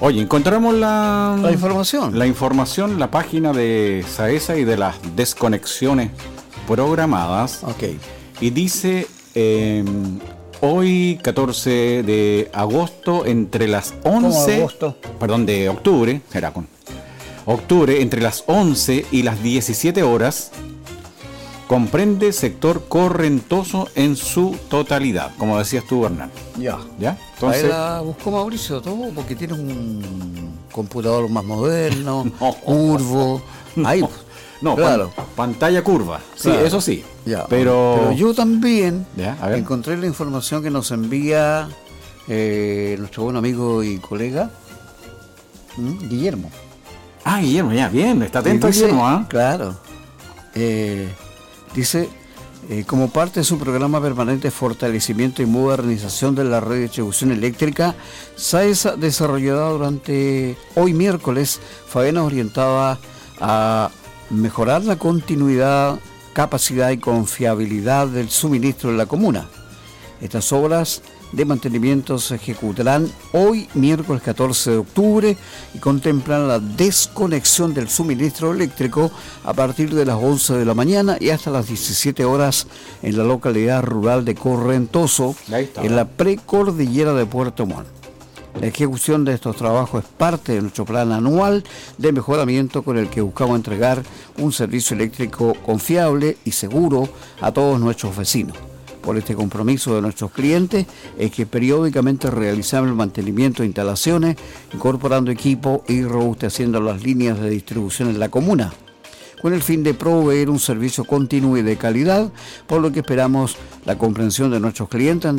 Oye, encontramos la información. La información, la página de SAESA y de las desconexiones programadas. Ok. Y dice, hoy 14 de agosto, entre las 11... agosto? Perdón, de octubre, será con... Octubre, entre las 11 y las 17 horas, comprende sector Correntoso en su totalidad, como decías tú, Hernán. Ya. ¿Ya? Entonces, ahí la buscó Mauricio todo porque tiene un computador más moderno, No. curvo. Ahí, no, claro. Pantalla curva, sí, Claro. eso sí. Ya, pero yo también Ya, a ver. encontré la información que nos envía nuestro buen amigo y colega Guillermo. Ah, Guillermo, ya, bien, está atento, Dice, Guillermo, ¿ah? Claro. Dice, como parte de su programa permanente de fortalecimiento y modernización de la red de distribución eléctrica, SAESA desarrollará durante hoy miércoles faenas orientadas a mejorar la continuidad, capacidad y confiabilidad del suministro en la comuna. Estas obras de mantenimiento se ejecutarán hoy, miércoles 14 de octubre, y contemplan la desconexión del suministro eléctrico a partir de las 11 de la mañana y hasta las 17 horas en la localidad rural de Correntoso, en la precordillera de Puerto Montt. La ejecución de estos trabajos es parte de nuestro plan anual de mejoramiento con el que buscamos entregar un servicio eléctrico confiable y seguro a todos nuestros vecinos. Por este compromiso de nuestros clientes es que periódicamente realizamos el mantenimiento de instalaciones, incorporando equipo y robusteciendo las líneas de distribución en la comuna, con el fin de proveer un servicio continuo y de calidad, por lo que esperamos la comprensión de nuestros clientes